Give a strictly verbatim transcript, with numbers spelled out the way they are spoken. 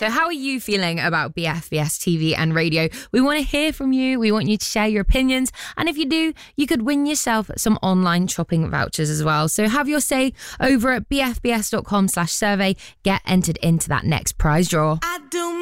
So how are you feeling about B F B S T V and radio? We want to hear from you. We want you to share your opinions. And if you do, you could win yourself some online shopping vouchers as well. So have your say over at bfbs.com slash survey. Get entered into that next prize draw. I do